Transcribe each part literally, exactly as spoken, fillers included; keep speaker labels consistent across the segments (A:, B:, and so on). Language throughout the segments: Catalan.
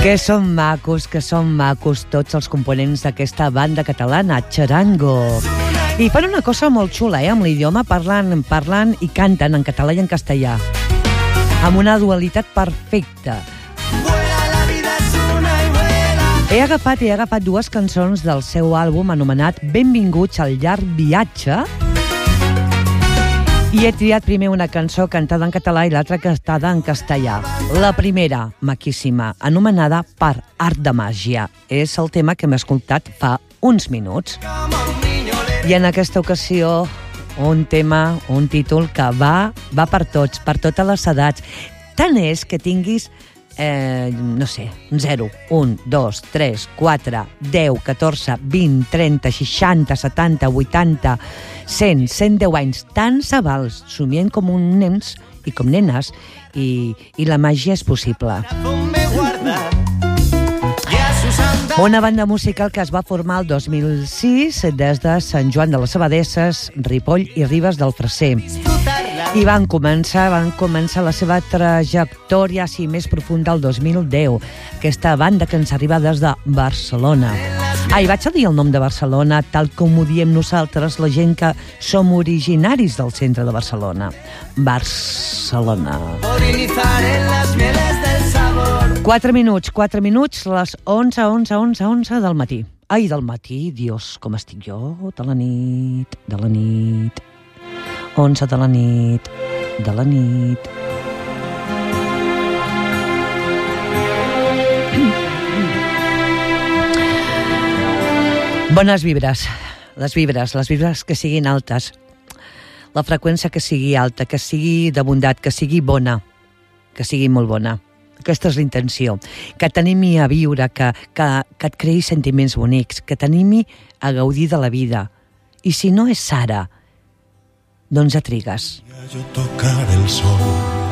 A: Que són macos, que són macos tots els components d'aquesta banda catalana, Charango. I fan una cosa molt xula, eh, amb l'idioma, parlant, parlant i canten en català i en castellà. Amb una dualitat perfecta. He agafat, he agafat dues cançons del seu àlbum anomenat Benvinguts al llarg viatge, i he triat primer una cançó cantada en català i l'altra cantada en castellà. La primera, maquíssima, anomenada Per art de màgia. És el tema que hem escoltat fa uns minuts. I en aquesta ocasió, un tema, un títol que va, va per tots, per totes les edats. Tant és que tinguis, eh, no sé, zero, un, dos, tres, quatre, deu, catorze, vint, trenta, seixanta, setanta, vuitanta, cent, cent deu anys, tants avals, somient com un nens i com nenes, i, i la màgia és possible. Una banda musical que es va formar el dos mil sis des de Sant Joan de les Abadesses, Ripoll i Ribes del Freser. I van començar, van començar la seva trajectòria així més profunda el dos mil deu. Aquesta banda que ens arriba des de Barcelona. Ai, vaig a dir el nom de Barcelona tal com ho diem nosaltres, la gent que som originaris del centre de Barcelona. Barcelona. Quatre minuts, quatre minuts, les onze, onze, onze, onze del matí. Ai, del matí, Dios, com estic jo, de la nit, de la nit. onze de la nit, de la nit. Bones vibres, les vibres, les vibres que siguin altes. La freqüència que sigui alta, que sigui de bondat, que sigui bona, que sigui molt bona. Aquesta és l'intenció, que t'animi a viure, que, que, que et creï sentiments bonics, que t'animi a gaudir de la vida. I si no és ara, doncs ja trigues.
B: Yo tocar el sol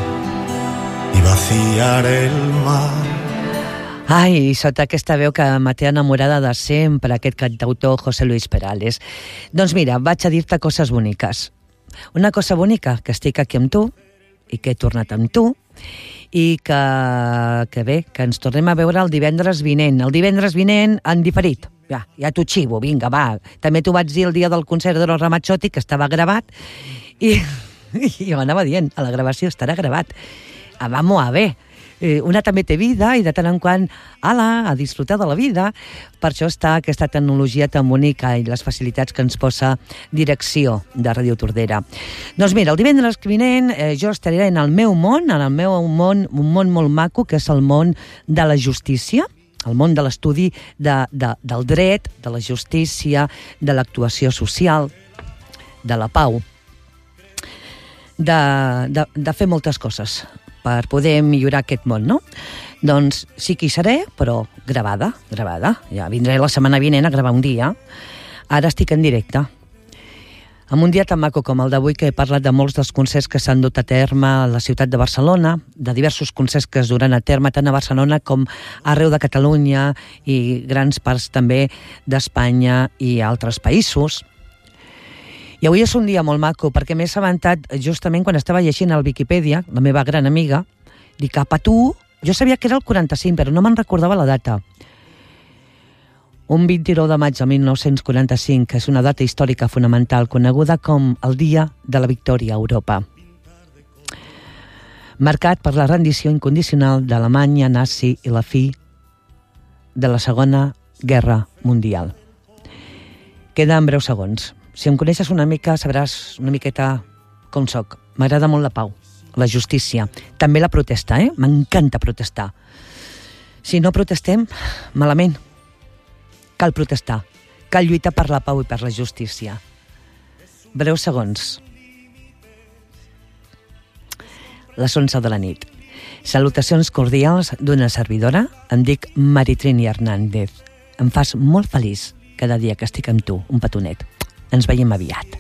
B: y vaciar el mar.
A: Ai, sota aquesta veu que me té enamorada de sempre, aquest cantautor José Luis Perales. Doncs mira, vaig a dir-te coses boniques. Una cosa bonica, que estic aquí amb tu, i que he tornat amb tu, i que, que bé, que ens tornem a veure el divendres vinent. El divendres vinent en diferit. Ja, ja t'ho xivo, vinga, va. També t'ho vaig dir el dia del concert de los Ramazzotti, que estava gravat, i, i jo anava dient, a la gravació estarà gravat. Ah, vamos a ver. Eh, una també té vida i de tant en quant, ala, a disfrutar de la vida. Per això està aquesta tecnologia tan bonica i les facilitats que ens posa Direcció de Ràdio Tordera. Doncs mira, el divendres vinent eh, jo estaré en el meu món, en el meu món, un món molt maco, que és el món de la justícia, el món de l'estudi de, de, del dret, de la justícia, de l'actuació social, de la pau, de, de, de fer moltes coses per poder millorar aquest món, no? Doncs sí que hi seré, però gravada, gravada. Ja vindré la setmana vinent a gravar un dia. Ara estic en directe. En un dia tan maco com el d'avui, que he parlat de molts dels concerts que s'han dut a terme a la ciutat de Barcelona, de diversos concerts que es duran a terme tant a Barcelona com arreu de Catalunya i grans parts també d'Espanya i altres països. I avui és un dia molt maco, perquè m'he assabentat justament quan estava llegint al Viquipèdia, la meva gran amiga, dic, apa tu, jo sabia que era el quaranta-cinc, però no me'n recordava la data. Un vint-i-nou de maig de mil nou-cents quaranta-cinc, que és una data històrica fonamental, coneguda com el Dia de la Victòria a Europa. Marcat per la rendició incondicional d'Alemanya nazi i la fi de la Segona Guerra Mundial. Queda en breus segons. Si em coneixes una mica, sabràs una miqueta com soc. M'agrada molt la pau, la justícia. També la protesta, eh? M'encanta protestar. Si no protestem, malament. Cal protestar. Cal lluitar per la pau i per la justícia. Breus segons. Les onze de la nit. Salutacions cordials d'una servidora. Em dic Maritrini Hernández. Em fas molt feliç cada dia que estic amb tu, un petonet. Ens veiem aviat.